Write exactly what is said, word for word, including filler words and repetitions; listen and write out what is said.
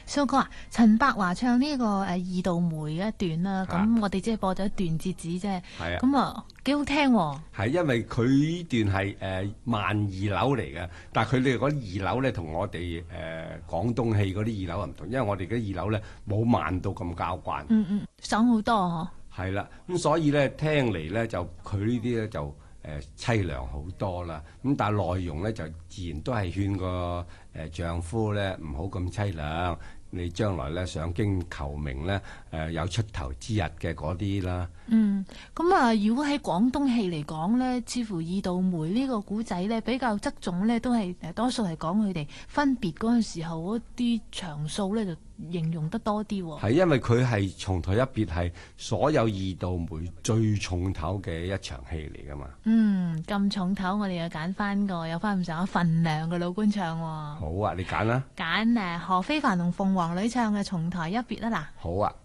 蘇哥啊，陳百華唱呢、這個誒、呃、二道梅一段啦，咁我哋即係播咗一段節子啫，咁啊幾好聽喎。 係因為佢呢段係誒、呃、慢二樓嚟嘅，但係佢哋嗰啲二樓咧同我哋誒、呃、廣東戲嗰啲二樓係唔同，因為我哋嘅二樓咧冇慢到咁交關。 嗯嗯，爽好多嗬。 係啦，咁所以咧聽嚟咧就佢呢啲咧就誒、呃、凄涼好多啦。咁但係內容咧就自然都係勸個誒丈夫咧唔好咁凄涼。你將來咧上京求名咧，誒、呃、有出頭之日嘅嗰啲啦。 嗯，咁啊，如果喺廣東戲嚟講咧，似乎二道梅呢個古仔咧比較側重咧，都係誒多數係講佢哋分別嗰陣時候嗰啲場數咧，就形容得多啲喎。 係因為佢係從頭一別係所有二道梅最重頭嘅一場戲嚟㗎嘛。 嗯，咁重頭我哋又揀翻個有翻咁上下份量嘅老官唱喎。 好啊，你揀啦。 揀誒何非凡同鳳凰女唱嘅重台一別啊嗱。 好啊。